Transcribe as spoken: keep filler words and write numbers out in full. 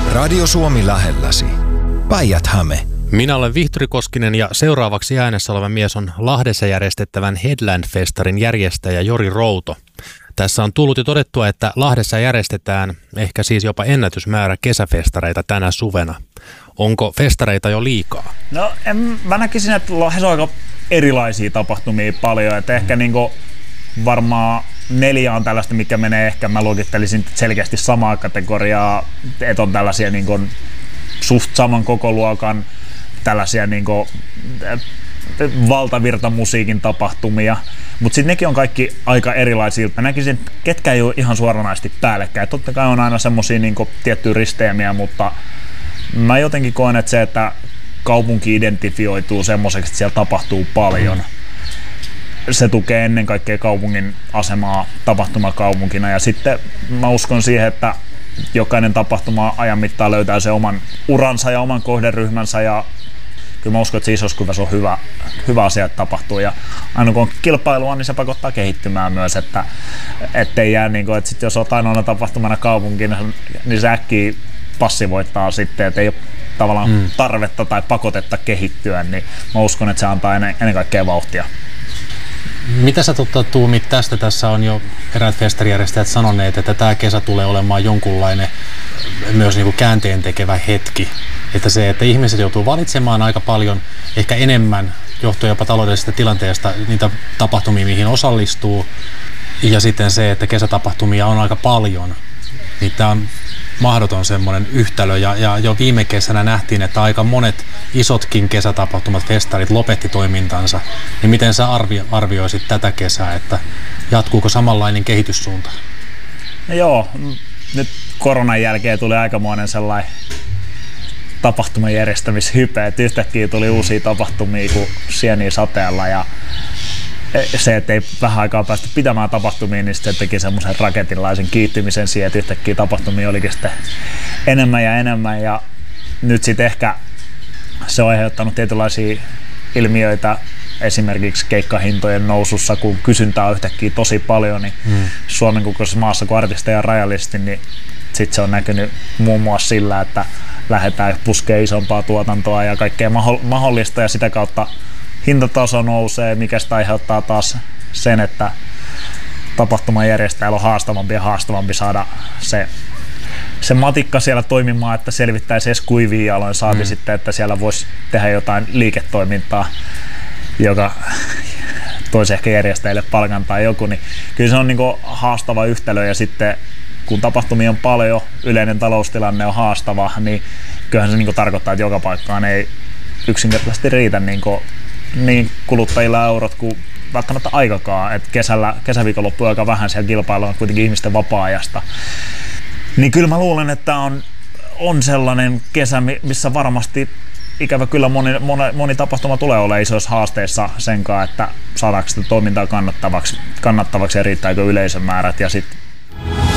Radio Suomi lähelläsi. Päijät-Häme. Minä olen Vihtori Koskinen ja seuraavaksi äänessä oleva mies on Lahdessa järjestettävän Headland-festarin järjestäjä Jori Routo. Tässä on tullut jo todettua, että Lahdessa järjestetään ehkä siis jopa ennätysmäärä kesäfestareita tänä suvena. Onko festareita jo liikaa? No en, mä näkisin, että Lahdessa on aika erilaisia tapahtumia paljon. Että ehkä mm. niinku varmaan neljä on tällaista, mikä menee ehkä, mä luokittelisin selkeästi samaa kategoriaa. Että on tällaisia niinku suht saman kokoluokan tällaisia niinku valtavirtamusiikin tapahtumia, mutta sitten nekin on kaikki aika erilaisia. Mä näkisin, että ketkä ei ole ihan suoranaisesti päällekkäin. Totta kai on aina semmosia niinku tiettyjä risteemiä, mutta mä jotenkin koen, että se, että kaupunki identifioituu semmoiseksi, että siellä tapahtuu paljon, se tukee ennen kaikkea kaupungin asemaa tapahtumakaupunkina. Ja sitten mä uskon siihen, että jokainen tapahtuma ajan mittaan löytää se oman uransa ja oman kohderyhmänsä, ja kyllä mä uskon, että se isossa kuvassa on hyvä, hyvä asia, että tapahtuu. Ja aina kun on kilpailua, niin se pakottaa kehittymään myös, että ettei jää niin kuin, että sit jos olet ainoana tapahtumana kaupunkina, niin se äkkiä passivoittaa sitten, että ei ole tavallaan mm. tarvetta tai pakotetta kehittyä, niin mä uskon, että se antaa ennen, ennen kaikkea vauhtia. Mitä sä totta tuumit tästä? Tässä on jo eräät festarijärjestäjät sanoneet, että tämä kesä tulee olemaan jonkunlainen myös niin kuin käänteen tekevä hetki. Että se, että ihmiset joutuu valitsemaan aika paljon, ehkä enemmän, johtuen jopa taloudellisesta tilanteesta, niitä tapahtumia, mihin osallistuu. Ja sitten se, että kesätapahtumia on aika paljon, niin tämä on mahdoton semmoinen yhtälö. Ja, ja jo viime kesänä nähtiin, että aika monet isotkin kesätapahtumat, festarit lopetti toimintansa. Niin miten sä arvi, arvioisit tätä kesää, että jatkuuko samanlainen kehityssuunta? No joo, nyt koronan jälkeen tuli aikamoinen sellainen tapahtuman järjestämishype, että yhtäkkiä tuli uusia tapahtumia kuin sieniä sateella, ja se, että ei vähän aikaa päästä pitämään tapahtumia, niin se teki semmoisen raketinlaisen kiittymisen siihen, että yhtäkkiä tapahtumia olikin sitten enemmän ja enemmän, ja nyt sitten ehkä se on aiheuttanut tietynlaisia ilmiöitä esimerkiksi keikkahintojen nousussa, kun kysyntää on yhtäkkiä tosi paljon, niin mm. Suomen kokoisessa maassa, kun artisteja on rajallisesti, niin sitten se on näkynyt muun muassa sillä, että lähdetään puskemaan isompaa tuotantoa ja kaikkea mahdollista, ja sitä kautta hintataso nousee, mikä sitä aiheuttaa taas sen, että tapahtuman järjestäjällä on haastavampi ja haastavampi saada se, se matikka siellä toimimaan, että selvittäisi edes kuivia jaloin, saati mm. sitten, että siellä voisi tehdä jotain liiketoimintaa, joka toisi ehkä järjestäjille palkan tai joku, niin kyllä se on niin kuin haastava yhtälö, ja sitten kun tapahtumia on paljon, yleinen taloustilanne on haastava, niin kyllähän se niin kuin tarkoittaa, että joka paikkaan ei yksinkertaisesti riitä niin, kuin, niin kuluttajilla eurot kuin välttämättä aikakaan. Et kesällä, kesäviikonloppu on aika vähän siellä kilpailua kuitenkin ihmisten vapaa-ajasta. Niin kyllä mä luulen, että on, on sellainen kesä, missä varmasti ikävä kyllä moni, moni, moni tapahtuma tulee olemaan isoissa haasteissa senkaan, että saadaanko sitä toimintaa kannattavaksi, kannattavaksi ja riittääkö yleisön määrät. Ja sitten